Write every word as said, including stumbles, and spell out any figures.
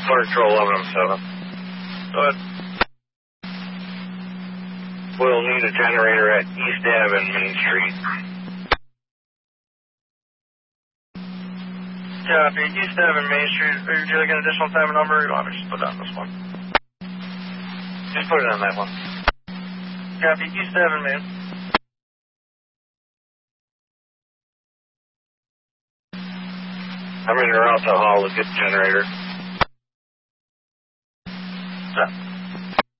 Fire Control eleven oh seven. Go ahead. We'll need a generator at East Ave and Main Street. Copy. East Ave and Main Street. Are you like an additional time and number? Or you want me to just put down this one? Just put it on that one. Copy. East Ave and Main. I'm in or out to haul a good generator. Yeah.